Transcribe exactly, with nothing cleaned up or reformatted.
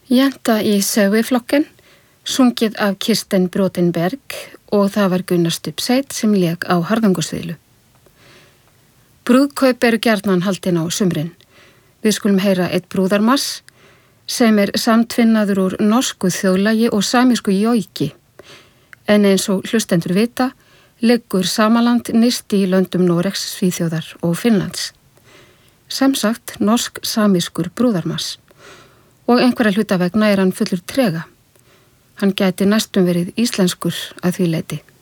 Jenta í Söguflokken, sungið af Kirsten Brotenberg og það var Gunnar Stubseit sem lék á harðangusviðlu. Brúðkaup eru gjarnan haldin á sumrin. Við skulum heyra eitt brúðarmars sem er samtvinnaður úr norsku þjóðlagi og samísku jóiki. En eins og hlustendur vita, liggur Samaland nyrst í löndum Noregs, Svíþjóðar og Finnlands. Sem sagt, norsk-samískur brúðarmars. Og einhverja hluta vegna er hann fullur trega. Hann gæti næstum verið íslenskur að því leyti.